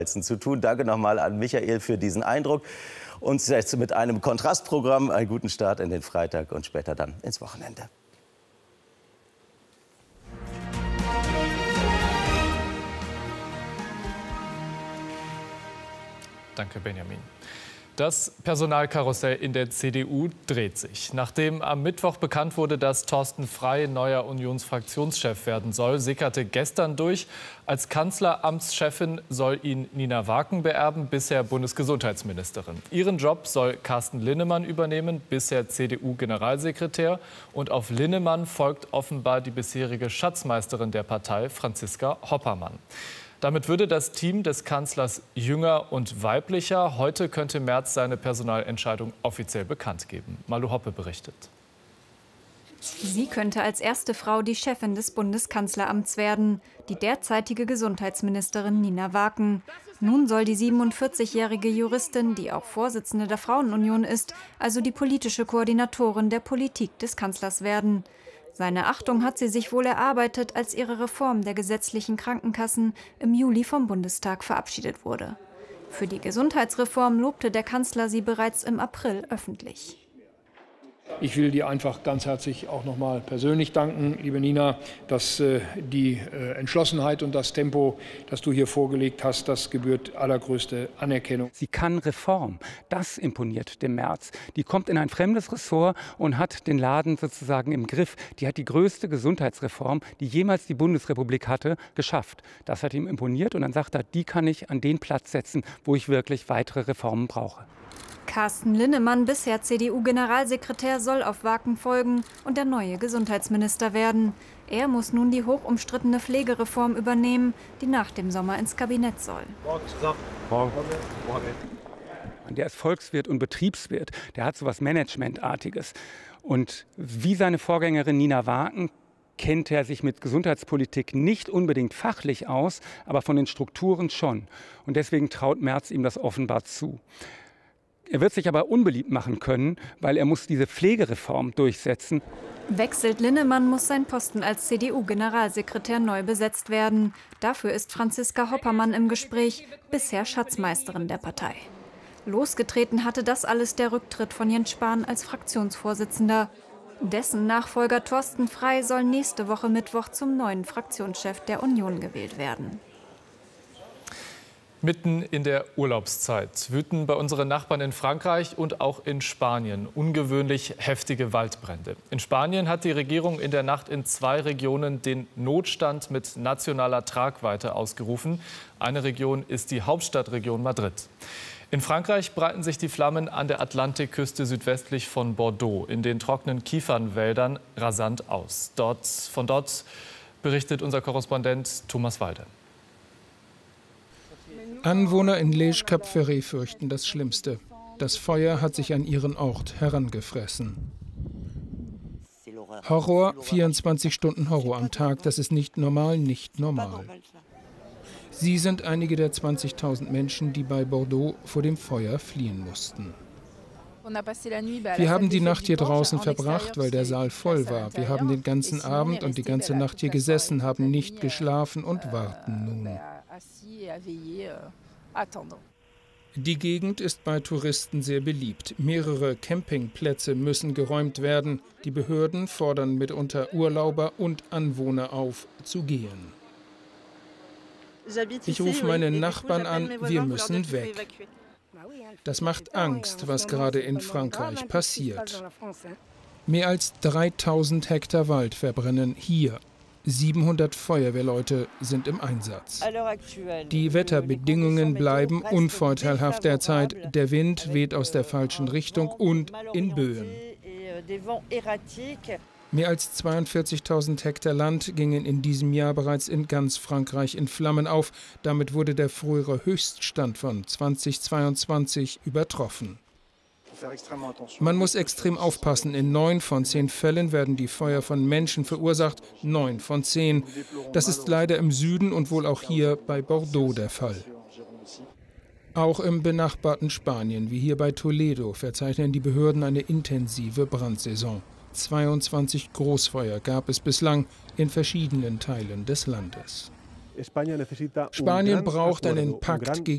zu tun. Danke nochmal an Michael für diesen Eindruck. Und jetzt mit einem Kontrastprogramm einen guten Start in den Freitag und später dann ins Wochenende. Danke, Benjamin. Das Personalkarussell in der CDU dreht sich. Nachdem am Mittwoch bekannt wurde, dass Thorsten Frey neuer Unionsfraktionschef werden soll, sickerte gestern durch. Als Kanzleramtschefin soll ihn Nina Waken beerben, bisher Bundesgesundheitsministerin. Ihren Job soll Carsten Linnemann übernehmen, bisher CDU-Generalsekretär. Und auf Linnemann folgt offenbar die bisherige Schatzmeisterin der Partei, Franziska Hoppermann. Damit würde das Team des Kanzlers jünger und weiblicher. Heute könnte Merz seine Personalentscheidung offiziell bekannt geben. Malu Hoppe berichtet. Sie könnte als erste Frau die Chefin des Bundeskanzleramts werden, die derzeitige Gesundheitsministerin Nina Waken. Nun soll die 47-jährige Juristin, die auch Vorsitzende der Frauenunion ist, also die politische Koordinatorin der Politik des Kanzlers werden. Seine Achtung hat sie sich wohl erarbeitet, als ihre Reform der gesetzlichen Krankenkassen im Juli vom Bundestag verabschiedet wurde. Für die Gesundheitsreform lobte der Kanzler sie bereits im April öffentlich. Ich will dir einfach ganz herzlich auch noch mal persönlich danken, liebe Nina, dass die Entschlossenheit und das Tempo, das du hier vorgelegt hast, das gebührt allergrößte Anerkennung. Sie kann Reform. Das imponiert dem Merz. Die kommt in ein fremdes Ressort und hat den Laden sozusagen im Griff. Die hat die größte Gesundheitsreform, die jemals die Bundesrepublik hatte, geschafft. Das hat ihm imponiert und dann sagt er, die kann ich an den Platz setzen, wo ich wirklich weitere Reformen brauche. Carsten Linnemann, bisher CDU-Generalsekretär, soll auf Waken folgen und der neue Gesundheitsminister werden. Er muss nun die hochumstrittene Pflegereform übernehmen, die nach dem Sommer ins Kabinett soll. Der ist Volkswirt und Betriebswirt. Der hat so was Managementartiges. Und wie seine Vorgängerin Nina Waken kennt er sich mit Gesundheitspolitik nicht unbedingt fachlich aus, aber von den Strukturen schon. Und deswegen traut Merz ihm das offenbar zu. Er wird sich aber unbeliebt machen können, weil er muss diese Pflegereform durchsetzen. Wechselt Linnemann, muss sein Posten als CDU-Generalsekretär neu besetzt werden. Dafür ist Franziska Hoppermann im Gespräch, bisher Schatzmeisterin der Partei. Losgetreten hatte das alles der Rücktritt von Jens Spahn als Fraktionsvorsitzender. Dessen Nachfolger Thorsten Frey soll nächste Woche Mittwoch zum neuen Fraktionschef der Union gewählt werden. Mitten in der Urlaubszeit wüten bei unseren Nachbarn in Frankreich und auch in Spanien ungewöhnlich heftige Waldbrände. In Spanien hat die Regierung in der Nacht in 2 Regionen den Notstand mit nationaler Tragweite ausgerufen. Eine Region ist die Hauptstadtregion Madrid. In Frankreich breiten sich die Flammen an der Atlantikküste südwestlich von Bordeaux in den trockenen Kiefernwäldern rasant aus. Von dort berichtet unser Korrespondent Thomas Walde. Anwohner in Lège-Cap-Ferré fürchten das Schlimmste. Das Feuer hat sich an ihren Ort herangefressen. Horror, 24 Stunden Horror am Tag, das ist nicht normal, nicht normal. Sie sind einige der 20.000 Menschen, die bei Bordeaux vor dem Feuer fliehen mussten. Wir haben die Nacht hier draußen verbracht, weil der Saal voll war. Wir haben den ganzen Abend und die ganze Nacht hier gesessen, haben nicht geschlafen und warten nun. Die Gegend ist bei Touristen sehr beliebt. Mehrere Campingplätze müssen geräumt werden. Die Behörden fordern mitunter Urlauber und Anwohner auf, zu gehen. Ich rufe meine Nachbarn an, wir müssen weg. Das macht Angst, was gerade in Frankreich passiert. Mehr als 3000 Hektar Wald verbrennen hier. 700 Feuerwehrleute sind im Einsatz. Die Wetterbedingungen bleiben unvorteilhaft derzeit. Der Wind weht aus der falschen Richtung und in Böen. Mehr als 42.000 Hektar Land gingen in diesem Jahr bereits in ganz Frankreich in Flammen auf. Damit wurde der frühere Höchststand von 2022 übertroffen. Man muss extrem aufpassen. In 9 von 10 Fällen werden die Feuer von Menschen verursacht. 9 von 10. Das ist leider im Süden und wohl auch hier bei Bordeaux der Fall. Auch im benachbarten Spanien, wie hier bei Toledo, verzeichnen die Behörden eine intensive Brandsaison. 22 Großfeuer gab es bislang in verschiedenen Teilen des Landes. Spanien braucht einen Pakt gegen